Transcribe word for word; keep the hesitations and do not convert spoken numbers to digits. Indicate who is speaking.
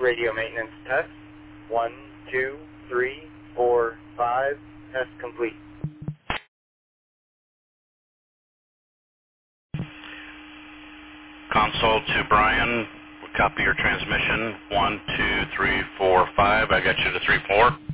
Speaker 1: Radio maintenance test. One, two, three, four, five. Test complete.
Speaker 2: Console to Brian. Copy your transmission. One, two, three, four, five. I got you to three, four.